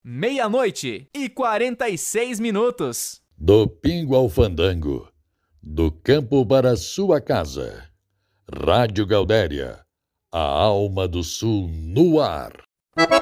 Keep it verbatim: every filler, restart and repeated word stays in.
Meia-noite e quarenta e seis minutos. Do Pingo ao Fandango, do campo para sua casa. Rádio Gaudéria, a alma do sul no ar.